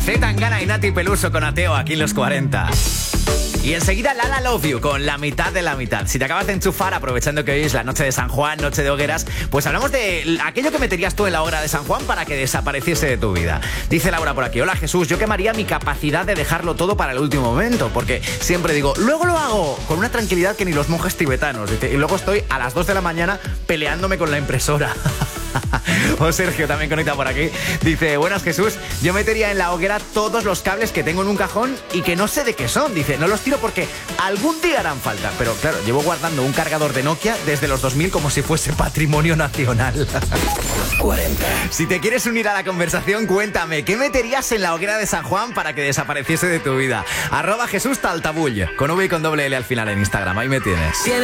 Zetangana y Nati Peluso con Ateo aquí en los 40. Y enseguida Lala Love You con la mitad de la mitad. Si te acabas de enchufar, aprovechando que hoy es la noche de San Juan, noche de hogueras, pues hablamos de aquello que meterías tú en la hoguera de San Juan para que desapareciese de tu vida. Dice Laura por aquí: hola Jesús, yo quemaría mi capacidad de dejarlo todo para el último momento, porque siempre digo, luego lo hago, con una tranquilidad que ni los monjes tibetanos. Dice, y luego estoy a las 2 de la mañana peleándome con la impresora. O Sergio también conecta por aquí. Dice, buenas Jesús, yo metería en la hoguera todos los cables que tengo en un cajón y que no sé de qué son. Dice, no los tiro porque algún día harán falta. Pero claro, llevo guardando un cargador de Nokia desde los 2000 como si fuese patrimonio nacional. 40. Si te quieres unir a la conversación, cuéntame, ¿qué meterías en la hoguera de San Juan para que desapareciese de tu vida? @JesúsTaltabull, con V y con doble L al final en Instagram, ahí me tienes.